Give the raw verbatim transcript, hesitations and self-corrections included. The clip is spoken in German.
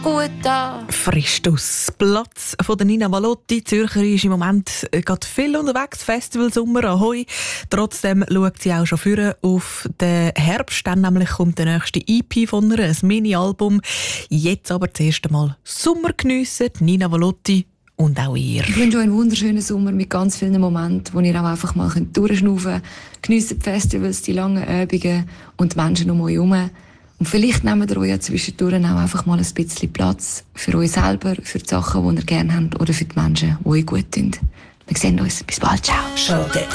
gut an. Frisch aus Platz von der Nina Valotti. Zürcher ist im Moment gerade viel unterwegs. Festival Sommer Ahoi. Trotzdem schaut sie auch schon früher auf den Herbst. Dann nämlich kommt der nächste E P von ihr, ein Mini-Album. Jetzt aber zuerst einmal Sommer geniessen. Nina Valotti und auch ihr. Ich wünsche euch einen wunderschönen Sommer mit ganz vielen Momenten, wo ihr auch einfach mal durchschnaufen könnt. Geniessen die Festivals, die langen Übungen und die Menschen um euch herum. Und vielleicht nehmt ihr euch ja zwischendurch auch einfach mal ein bisschen Platz für euch selber, für die Sachen, die ihr gerne habt oder für die Menschen, die euch gut tun. Wir sehen uns. Bis bald. Ciao.